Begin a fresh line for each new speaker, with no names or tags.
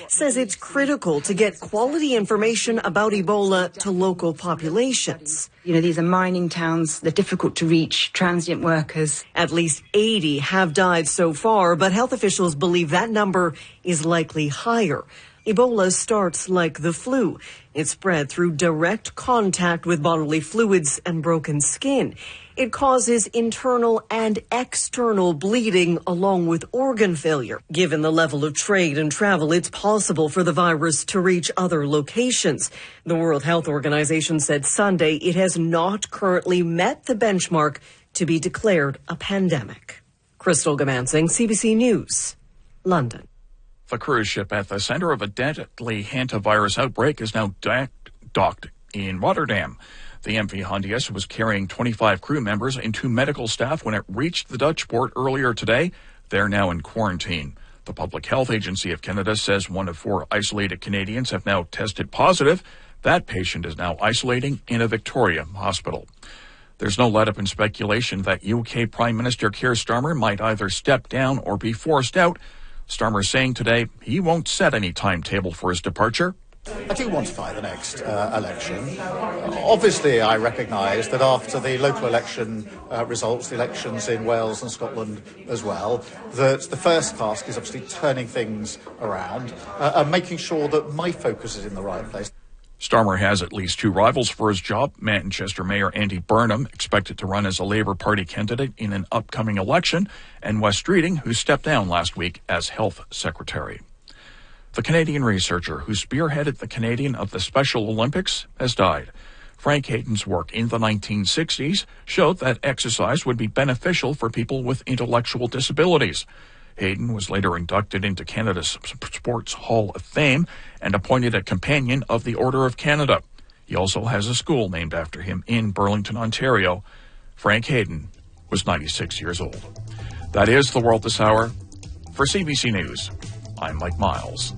says it's critical to get quality information about Ebola to local populations.
These are mining towns. They're difficult to reach, transient workers.
At least 80 have died so far, but health officials believe that number is likely higher. Ebola starts like the flu. It's spread through direct contact with bodily fluids and broken skin. It causes internal and external bleeding along with organ failure. Given the level of trade and travel, it's possible for the virus to reach other locations. The World Health Organization said Sunday it has not currently met the benchmark to be declared a pandemic. Crystal Gamansing, CBC News, London.
The cruise ship at the center of a deadly hantavirus outbreak is now docked in Rotterdam. The MV Hondius was carrying 25 crew members and 2 medical staff when it reached the Dutch port earlier today. They're now in quarantine. The Public Health Agency of Canada says 1 of 4 isolated Canadians have now tested positive. That patient is now isolating in a Victoria hospital. There's no let-up in speculation that UK Prime Minister Keir Starmer might either step down or be forced out. Starmer saying today he won't set any timetable for his departure.
I do want to fight the next election. Obviously, I recognise that after the local election results, the elections in Wales and Scotland as well, that the first task is obviously turning things around and making sure that my focus is in the right place.
Starmer has at least 2 rivals for his job. Manchester Mayor Andy Burnham, expected to run as a Labour Party candidate in an upcoming election, and Wes Streeting, who stepped down last week as Health Secretary. The Canadian researcher who spearheaded the Canadian of the Special Olympics has died. Frank Hayden's work in the 1960s showed that exercise would be beneficial for people with intellectual disabilities. Hayden was later inducted into Canada's Sports Hall of Fame and appointed a Companion of the Order of Canada. He also has a school named after him in Burlington, Ontario. Frank Hayden was 96 years old. That is the world this hour. For CBC News, I'm Mike Miles.